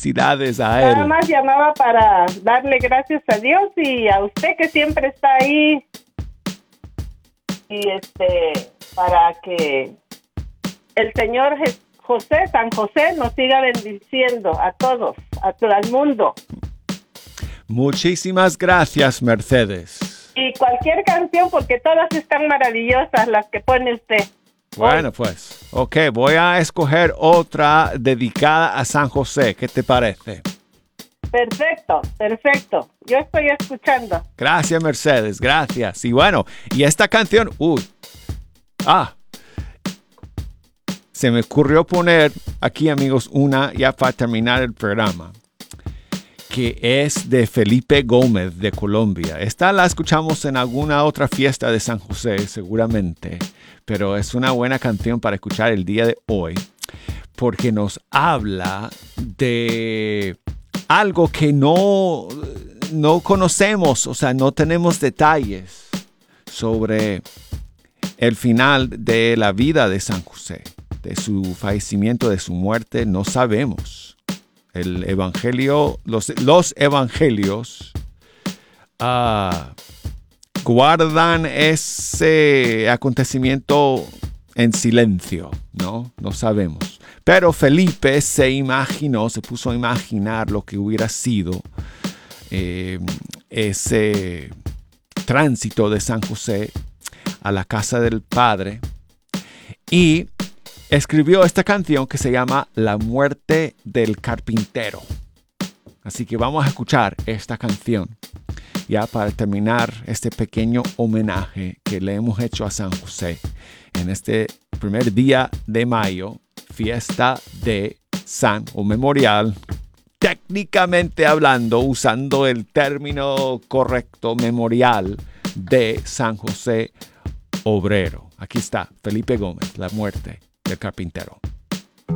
Felicidades a él. Nada más llamaba para darle gracias a Dios y a usted que siempre está ahí. Y para que el Señor San José nos siga bendiciendo a todos, a todo el mundo. Muchísimas gracias, Mercedes. Y cualquier canción, porque todas están maravillosas las que pone usted. Bueno, pues, ok, voy a escoger otra dedicada a San José. ¿Qué te parece? Perfecto, perfecto. Yo estoy escuchando. Gracias, Mercedes, gracias. Y bueno, y esta canción, se me ocurrió poner aquí, amigos, una ya para terminar el programa, que es de Felipe Gómez de Colombia. Esta la escuchamos en alguna otra fiesta de San José, seguramente, pero es una buena canción para escuchar el día de hoy, porque nos habla de algo que no conocemos, o sea, no tenemos detalles sobre el final de la vida de San José, de su fallecimiento, de su muerte, no sabemos. El evangelio, los evangelios guardan ese acontecimiento en silencio, ¿no? No sabemos. Pero Felipe se puso a imaginar lo que hubiera sido ese tránsito de San José a la casa del Padre y escribió esta canción que se llama La muerte del carpintero. Así que vamos a escuchar esta canción ya para terminar este pequeño homenaje que le hemos hecho a San José en este primer día de mayo, fiesta de memorial, técnicamente hablando, usando el término correcto, memorial de San José Obrero. Aquí está Felipe Gómez, La muerte del carpintero.